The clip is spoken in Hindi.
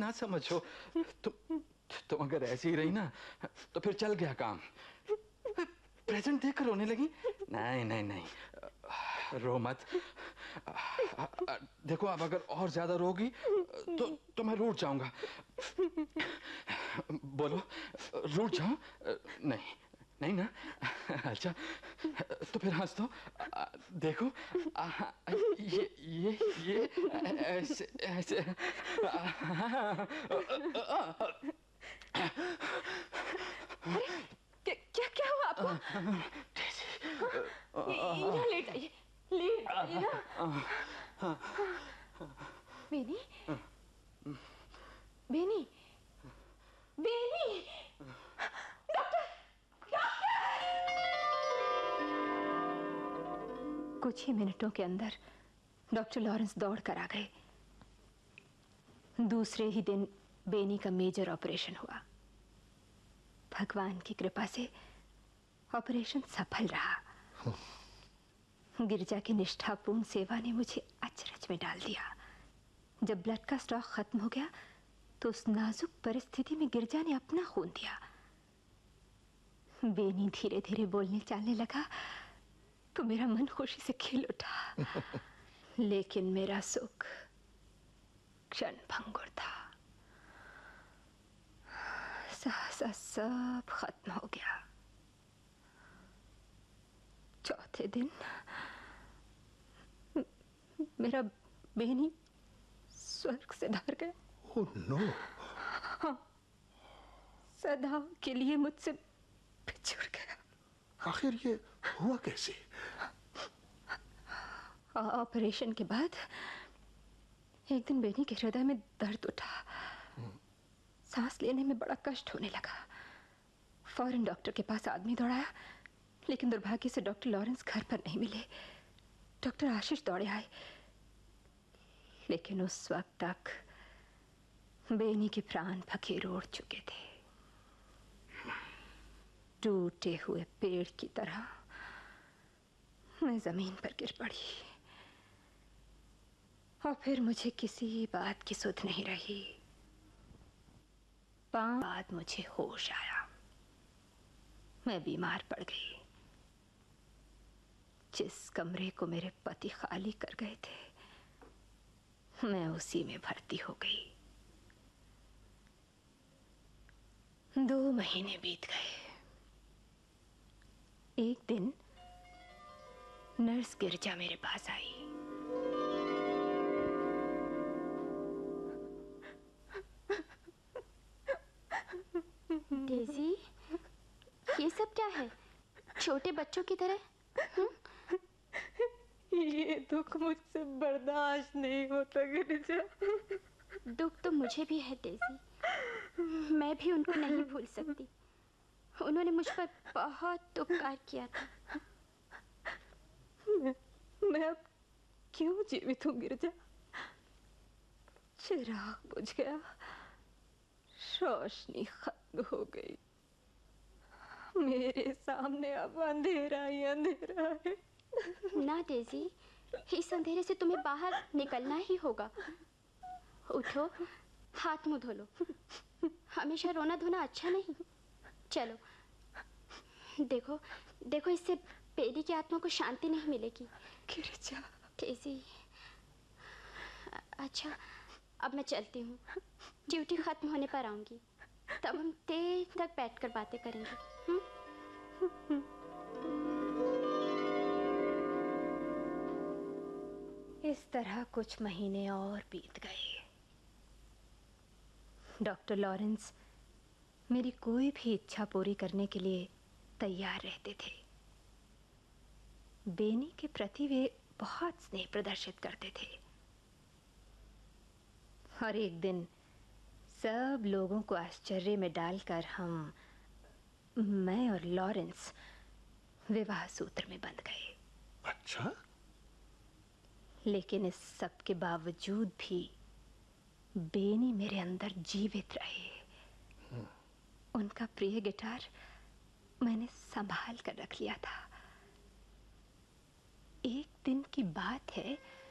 ना समझो। तुम अगर ऐसी ही रही ना तो फिर चल गया काम। प्रेजेंट देखकर रोने लगी। नहीं नहीं नहीं, रो मत। देखो अब अगर और ज्यादा रोगी तो मैं रूठ जाऊंगा। बोलो, रूठ जाऊं? नहीं नहीं ना। अच्छा तो फिर हंस दो। देखो ये ऐसे ऐसे। अरे क्या क्या हुआ आपको? यहाँ लेट आइए, लेट आइए ना। Beni, Beni, Beni, doctor, doctor! कुछ ही मिनटों के अंदर डॉक्टर लॉरेंस दौड़ कर आ गए। दूसरे ही दिन बेनी का मेजर ऑपरेशन हुआ। भगवान की कृपा से ऑपरेशन सफल रहा। गिरजा की निष्ठापूर्ण सेवा ने मुझे अचरज में डाल दिया। जब ब्लड का स्टॉक खत्म हो गया तो उस नाजुक परिस्थिति में गिरजा ने अपना खून दिया। बेनी धीरे धीरे बोलने चालने लगा तो मेरा मन खुशी से खिल उठा। लेकिन मेरा सुख क्षण भंगुर था। सहसा सब खत्म हो गया। चौथे दिन मेरा बेनी स्वर्ग से धर गया। Oh no! हाँ, सदा के लिए मुझसे बिछुड़ गया। आखिर ये हुआ कैसे? ऑपरेशन के बाद एक दिन बेनी के हृदय में दर्द उठा। सांस लेने में बड़ा कष्ट होने लगा। फौरन डॉक्टर के पास आदमी दौड़ाया, लेकिन दुर्भाग्य से डॉक्टर लॉरेंस घर पर नहीं मिले। डॉक्टर आशीष दौड़े आए, लेकिन उस वक्त तक बेनी के प्राण फकीर उड़ चुके थे। टूटे हुए पेड़ की तरह मैं जमीन पर गिर पड़ी और फिर मुझे किसी बात की सुध नहीं रही। 5 बाद मुझे होश आया। मैं बीमार पड़ गई। जिस कमरे को मेरे पति खाली कर गए थे मैं उसी में भर्ती हो गई। 2 महीने बीत गए। एक दिन नर्स गिरजा मेरे पास आई। डेज़ी, ये सब क्या है? छोटे बच्चों की तरह। ये दुख मुझसे बर्दाश्त नहीं होता गिरिजा। दुख तो मुझे भी है डेज़ी। मैं भी उनको नहीं भूल सकती। उन्होंने मुझ पर बहुत उपकार किया था। मैं अब क्यों जीवित हूँ गिरजा? चिराग बुझ गया, रोशनी खत्म हो गई। मेरे सामने अब अंधेरा ही अंधेरा है। ना डेज़ी, इस अंधेरे से तुम्हें बाहर निकलना ही होगा। उठो, हाथ मुंह धो लो। हमेशा रोना धोना अच्छा नहीं। चलो, देखो देखो, इससे बेनी की आत्मा को शांति नहीं मिलेगी। गिरजा, डेज़ी, अच्छा अब मैं चलती हूँ। ड्यूटी खत्म होने पर आऊंगी, तब हम देर तक बैठकर बातें करेंगे। इस तरह कुछ महीने और बीत गए। डॉक्टर लॉरेंस मेरी कोई भी इच्छा पूरी करने के लिए तैयार रहते थे। बेनी के प्रति वे बहुत स्नेह प्रदर्शित करते थे। और एक दिन सब लोगों को आश्चर्य में डालकर मैं और लॉरेंस विवाह सूत्र में बंध गए। अच्छा? लेकिन इस सब के बावजूद भी बेनी मेरे अंदर जीवित रहे। उनका प्रिय गिटार मैंने संभाल कर रख लिया था। एक दिन की बात है,